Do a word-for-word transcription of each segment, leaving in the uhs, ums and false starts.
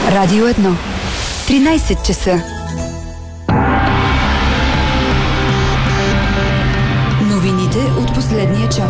Радио едно. тринайсет часа. Новините от последния час.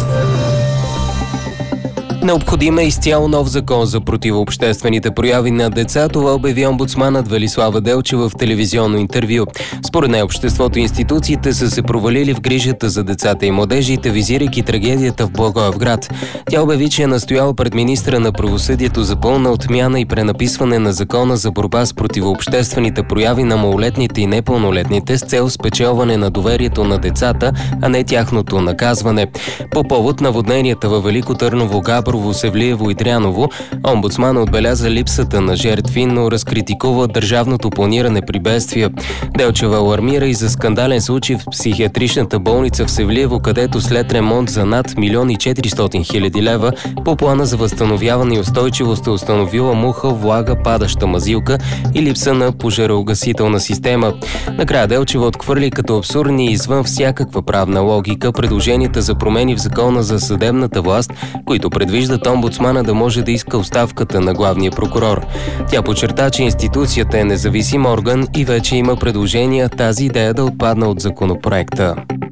Необходим е изцяло нов закон за противообществените прояви на деца. Това обяви омбудсманът Велислава Делчева в телевизионно интервю. Според нея обществото и институциите са се провалили в грижата за децата и младежите, визирайки трагедията в Благоевград. Тя обяви, че е настояла пред министра на правосъдието за пълна отмяна и пренаписване на закона за борба с противообществените прояви на малолетните и непълнолетните с цел спечелване на доверието на децата, а не тяхното наказване. По повод наводненията във Велико Търново, Габрово, Севлиево и Дряново, омбудсманът отбеляза липсата на жертви, но разкритикува държавното планиране при бедствия. Делчева алармира и за скандален случай в психиатричната болница в Севлиево, където след ремонт за над милион и четиристотин хиляди лева по плана за възстановяване и устойчивост е установила муха, влага, падаща мазилка и липса на пожароугасителна система. Накрая Делчева отхвърли като абсурдни и извън всякаква правна логика предложенията за промени в закона за съдебната власт, които предвиждат омбудсмана да може да иска оставката на главния прокурор. Тя подчерта, че институцията е независим орган и вече има предложения тази идея да отпадна от законопроекта.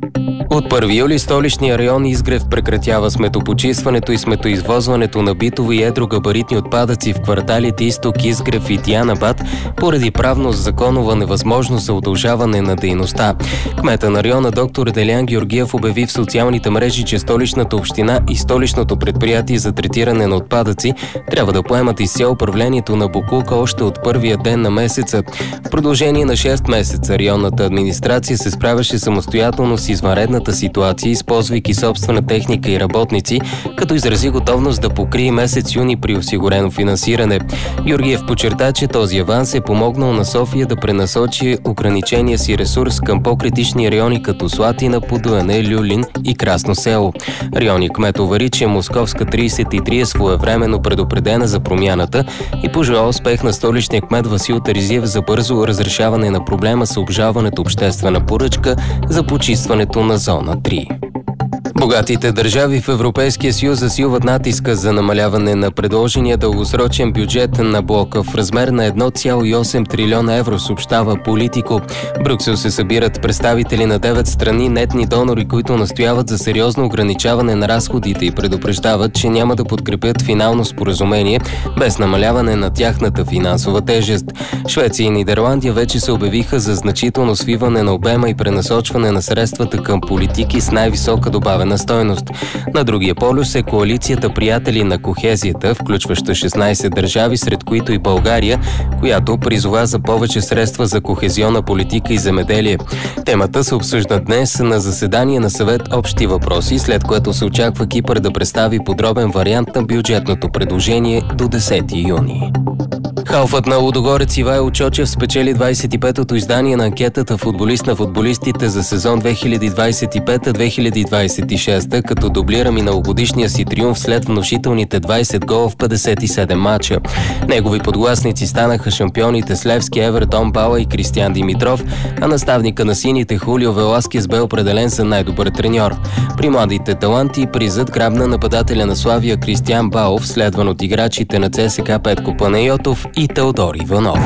От първи юли столичния район Изгрев прекратява сметопочистването и сметоизвозването на битови и едрогабаритни отпадъци в кварталите Изток, Изгрев и Дианабад поради правно-законова невъзможност за удължаване на дейността. Кмета на района доктор Делян Георгиев обяви в социалните мрежи, че столичната община и столичното предприятие за третиране на отпадъци трябва да поемат изцяло управлението на боклука още от първия ден на месеца. В продължение на шест месеца районната администрация се справяше самостоятелно с извънредната ситуация, използвайки собствена техника и работници, като изрази готовност да покрие месец юни при осигурено финансиране. Георгиев подчерта, че този аванс е помогнал на София да пренасочи ограничения си ресурс към по-критични райони като Слатина, Подуяне, Люлин и Красно село. Районният кмет увери, че Московска трийсет и три е своевременно предупредена за промяната и пожела успех на столичния кмет Васил Терзиев за бързо разрешаване на проблема с обжалването обществена поръчка за почистването на зона три. Богатите държави в Европейския съюз засилват натиска за намаляване на предложения дългосрочен бюджет на блока в размер на едно цяло и осем трилиона евро, съобщава Политико. В Брюксел се събират представители на девет страни нетни донори, които настояват за сериозно ограничаване на разходите и предупреждават, че няма да подкрепят финално споразумение без намаляване на тяхната финансова тежест. Швеция и Нидерландия вече се обявиха за значително свиване на обема и пренасочване на средствата към политики с най-висока добавена стойност. На другия полюс е коалицията Приятели на кохезията, включваща шестнайсет държави, сред които и България, която призова за повече средства за кохезионна политика и земеделие. Темата се обсъжда днес на заседание на съвет Общи въпроси, след което се очаква Кипър да представи подробен вариант на бюджетното предложение до десети юни. Халфът на Лудогорец Ивайло Чочев спечели двайсет и петото издание на анкетата "Футболист на футболистите" за сезон две хиляди двайсет и пета - две хиляди двайсет и шеста, като дублира миналогодишния си триумф след внушителните двайсет гола в петдесет и седем мача. Негови подгласници станаха шампионите с Левски, Евертон, Бала и Кристиан Димитров, а наставника на сините Хулио Веласкес бе определен за най-добър треньор. При младите таланти призът грабна нападателя на Славия Кристиан Баов, следван от играчите на ЦСКА Петко Панайотов и Теодор Иванов.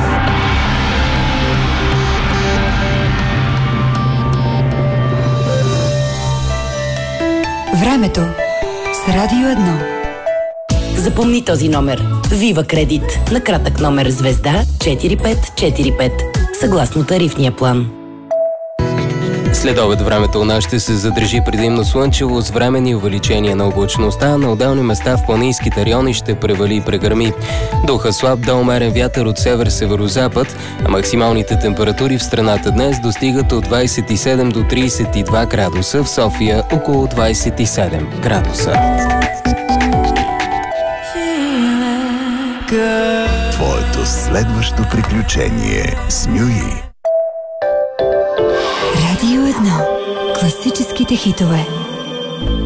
Времето с Радио едно. Запомни този номер. Вива Кредит. На кратък номер звезда четири пет четири пет. Съгласно тарифния план. След обед времето у нас ще се задържи предимно слънчево с временни увеличения на облачността. На отделни места в планинските райони ще превали и прегърми. Духа слаб до умерен вятър от север-северозапад, а максималните температури в страната днес достигат от двайсет и седем до трийсет и два градуса, в София около двайсет и седем градуса. Твоето следващо приключение с Мюи. Радио едно. Класическите хитове.